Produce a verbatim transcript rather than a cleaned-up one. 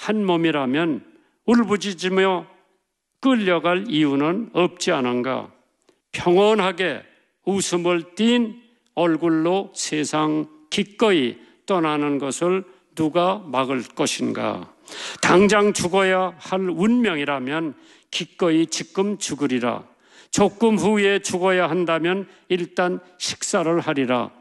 한 몸이라면 울부짖으며 끌려갈 이유는 없지 않은가? 평온하게 웃음을 띤 얼굴로 세상 기꺼이 떠나는 것을 누가 막을 것인가? 당장 죽어야 할 운명이라면 기꺼이 지금 죽으리라. 조금 후에 죽어야 한다면 일단 식사를 하리라.